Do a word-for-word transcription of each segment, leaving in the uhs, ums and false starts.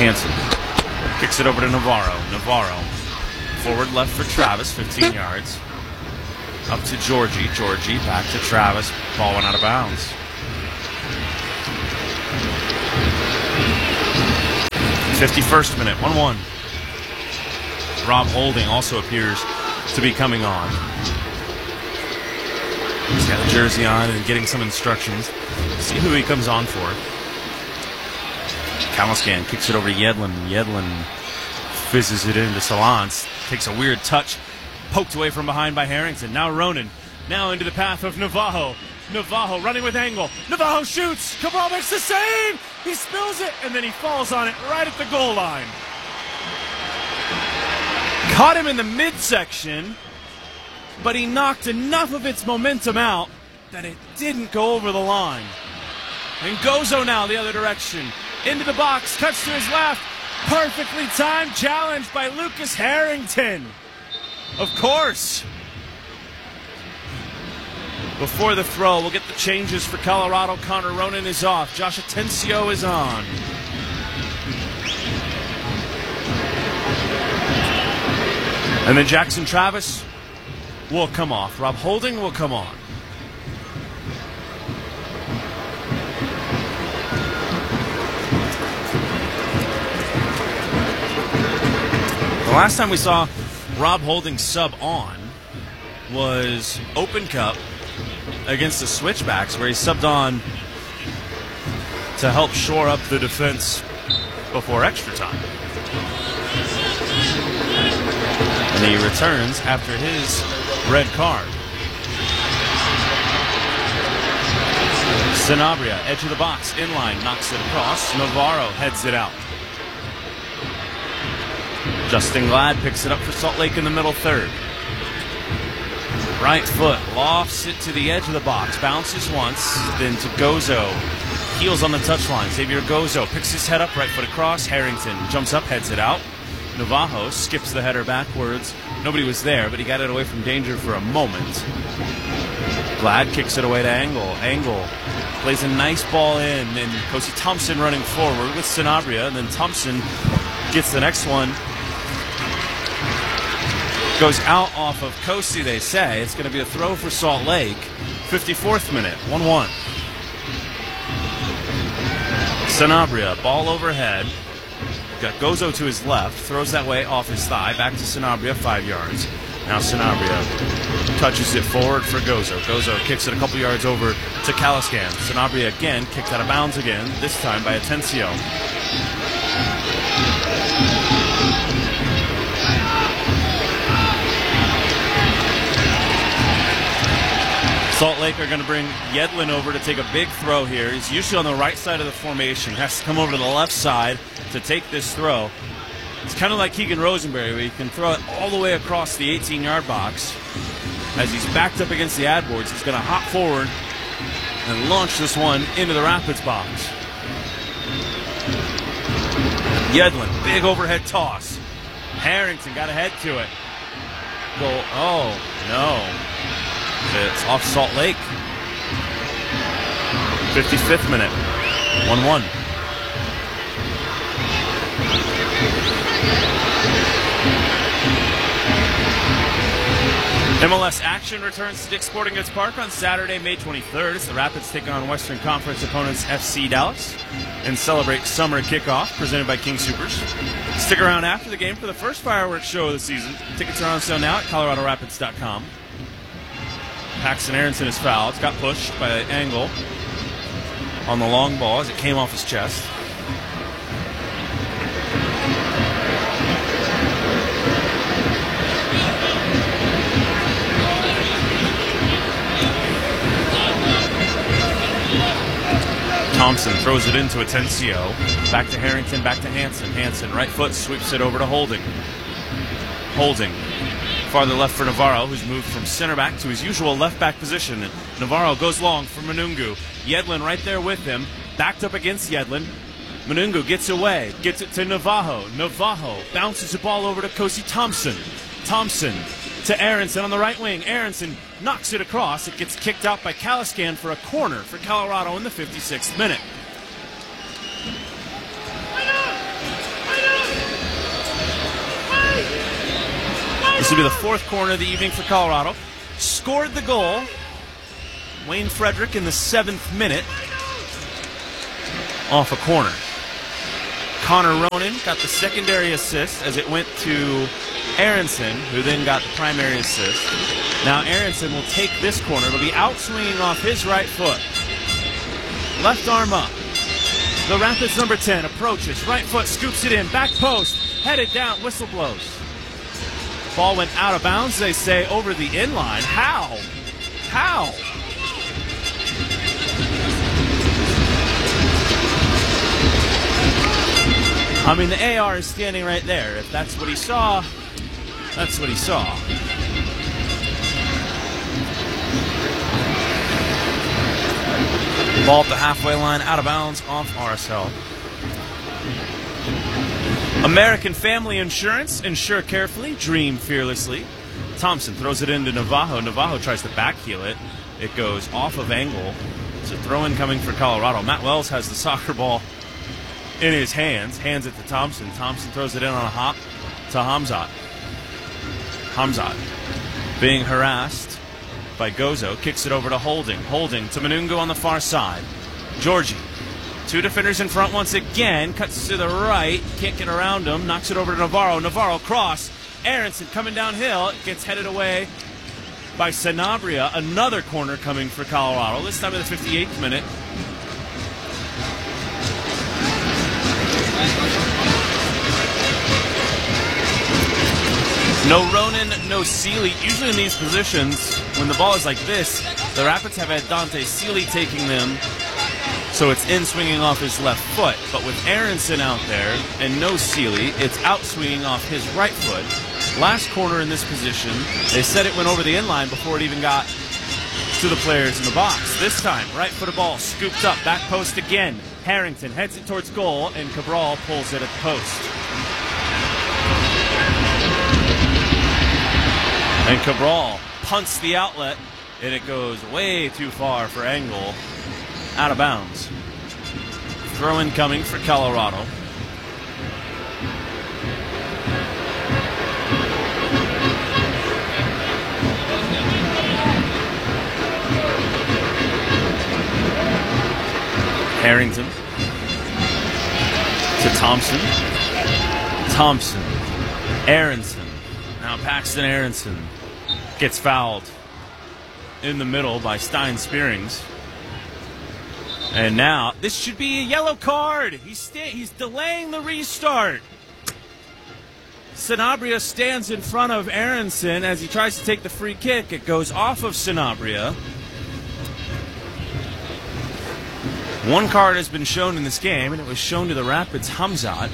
Hansen kicks it over to Navarro. Navarro forward left for Travis, fifteen yards. Up to Georgie. Georgie back to Travis. Ball went out of bounds. fifty-first minute, one one. Rob Holding also appears to be coming on. He's got a jersey on and getting some instructions. See who he comes on for. Kalaskan kicks it over to Yedlin. Yedlin fizzes it into Salance. Takes a weird touch. Poked away from behind by Harrington. Now Ronan. Now into the path of Navajo. Navajo running with angle. Navajo shoots. Cabral makes the save. He spills it, and then he falls on it right at the goal line. Caught him in the midsection, but he knocked enough of its momentum out that it didn't go over the line. And Gozo now the other direction. Into the box, cuts to his left. Perfectly timed challenge by Lucas Harrington. Of course. Before the throw, we'll get the changes for Colorado. Connor Ronan is off. Josh Atencio is on. And then Jackson Travis will come off. Rob Holding will come on. The last time we saw Rob Holding sub on was Open Cup against the Switchbacks, where he subbed on to help shore up the defense before extra time. And he returns after his red card. Sanabria, edge of the box, inline, knocks it across. Navarro heads it out. Justin Glad picks it up for Salt Lake in the middle third. Right foot lofts it to the edge of the box, bounces once, then to Gozo. Heels on the touchline. Xavier Gozo picks his head up, right foot across. Harrington jumps up, heads it out. Navajo skips the header backwards. Nobody was there, but he got it away from danger for a moment. Glad kicks it away to Angle. Angle plays a nice ball in, and Kosi Thompson running forward with Sanabria, and then Thompson gets the next one. Goes out off of Kosi, they say. It's going to be a throw for Salt Lake. fifty-fourth minute, one one. Sanabria, ball overhead. Got Gozo to his left, throws that way off his thigh, back to Sanabria, five yards. Now Sanabria touches it forward for Gozo. Gozo kicks it a couple yards over to Kalaskan. Sanabria again, kicked out of bounds again, this time by Atencio. Salt Lake are going to bring Yedlin over to take a big throw here. He's usually on the right side of the formation. Has to come over to the left side to take this throw. It's kind of like Keegan Rosenberry, where he can throw it all the way across the eighteen-yard box. As he's backed up against the ad boards, he's going to hop forward and launch this one into the Rapids box. Yedlin, big overhead toss. Harrington got ahead to it. Goal. Oh, no. It's off Salt Lake. fifty-fifth minute. one one. M L S action returns to Dick's Sporting Goods Park on Saturday, May twenty-third, as the Rapids take on Western Conference opponents F C Dallas and celebrate summer kickoff presented by King Soopers. Stick around after the game for the first fireworks show of the season. Tickets are on sale now at Colorado Rapids dot com. Paxton Aronson is fouled. Got pushed by Angle on the long ball as it came off his chest. Thompson throws it into Atencio. Back to Harrington, back to Hansen. Hansen, right foot, sweeps it over to Holding. Holding. Farther left for Navarro, who's moved from center back to his usual left back position. Navarro goes long for Manungu. Yedlin right there with him. Backed up against Yedlin. Manungu gets away, gets it to Navajo. Navajo bounces the ball over to Kosi Thompson. Thompson to Aronson on the right wing. Aronson knocks it across. It gets kicked out by Kalaskan for a corner for Colorado in the fifty-sixth minute. This will be the fourth corner of the evening for Colorado. Scored the goal. Wayne Frederick in the seventh minute off a corner. Connor Ronan got the secondary assist as it went to Aronson, who then got the primary assist. Now Aronson will take this corner. It'll be outswinging off his right foot. Left arm up. The Rapids number ten approaches. Right foot scoops it in. Back post. Headed down. Whistle blows. Ball went out of bounds, they say, over the inline. How? How? I mean, the A R is standing right there. If that's what he saw, that's what he saw. Ball at the halfway line, out of bounds, off R S L. American Family Insurance. Insure carefully, dream fearlessly. Thompson throws it into Navajo. Navajo tries to backheel it. It goes off of angle. It's a throw-in coming for Colorado. Matt Wells has the soccer ball in his hands. Hands it to Thompson. Thompson throws it in on a hop to Hamzat. Hamzat being harassed by Gozo. Kicks it over to Holding. Holding to Manungo on the far side. Georgie. Two defenders in front once again. Cuts to the right. Can't get around him. Knocks it over to Navarro. Navarro cross. Aronson coming downhill. Gets headed away by Sanabria. Another corner coming for Colorado. This time in the fifty-eighth minute. No Ronan, no Seeley. Usually in these positions, when the ball is like this, the Rapids have had Dante Seeley taking them, so it's in swinging off his left foot. But with Aronson out there and no Seeley, it's out swinging off his right foot. Last corner in this position, they said it went over the inline before it even got to the players in the box. This time, right footed ball scooped up, back post again. Harrington heads it towards goal, and Cabral pulls it at the post. And Cabral punts the outlet, and it goes way too far for Engel. Out of bounds. Throw-in coming for Colorado. Harrington to Thompson. Thompson. Aronson. Now Paxton Aronson gets fouled in the middle by Stein Spearings. And now, this should be a yellow card. He's, sta he's delaying the restart. Sanabria stands in front of Aronson as he tries to take the free kick. It goes off of Sanabria. One card has been shown in this game, and it was shown to the Rapids' Hamzat.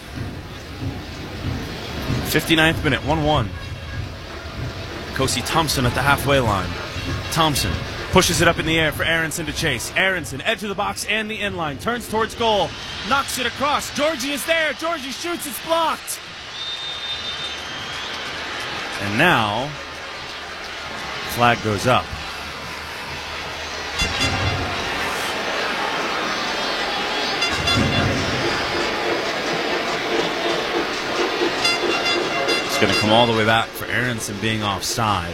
fifty-ninth minute, one one. Kosi Thompson at the halfway line. Thompson pushes it up in the air for Aronson to chase. Aronson, edge of the box and the inline. Turns towards goal. Knocks it across. Georgie is there. Georgie shoots. It's blocked. And now, flag goes up. It's going to come all the way back for Aronson being offside.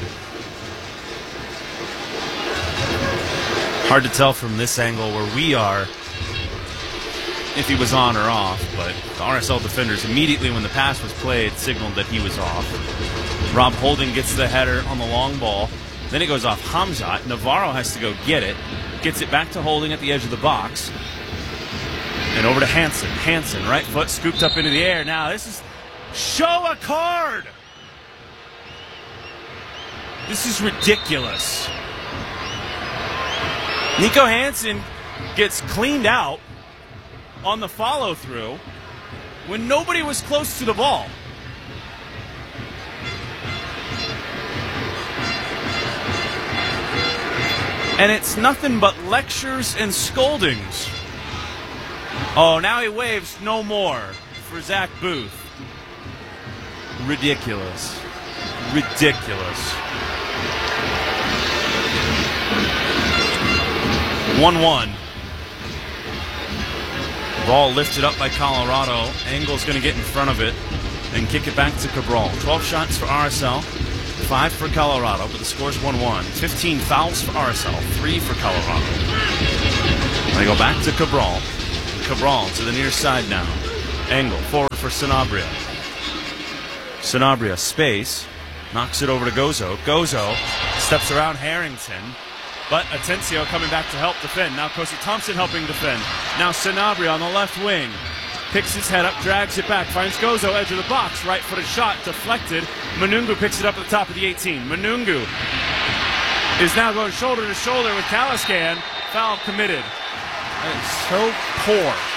Hard to tell from this angle where we are if he was on or off, but the R S L defenders immediately when the pass was played signaled that he was off. Rob Holding gets the header on the long ball. Then it goes off Hamzat. Navarro has to go get it. Gets it back to Holding at the edge of the box. And over to Hansen. Hansen, right foot scooped up into the air. Now this is... Show a card! This is ridiculous. Nico Hansen gets cleaned out on the follow-through when nobody was close to the ball. And it's nothing but lectures and scoldings. Oh, now he waves no more for Zach Booth. Ridiculous. Ridiculous. one one. Ball lifted up by Colorado. Engel's going to get in front of it. and kick it back to Cabral. twelve shots for R S L, five for Colorado, but the score's one one. fifteen fouls for R S L, three for Colorado. They go back to Cabral. Cabral to the near side now. Angle forward for Sanabria. Sanabria, space, knocks it over to Gozo. Gozo steps around Harrington, but Atencio coming back to help defend. Now Kosi Thompson helping defend. Now Sanabria on the left wing. Picks his head up, drags it back, finds Gozo, edge of the box, right-footed shot, deflected. Manungu picks it up at the top of the eighteen. Manungu is now going shoulder to shoulder with Kalaskan. Foul committed. That is so poor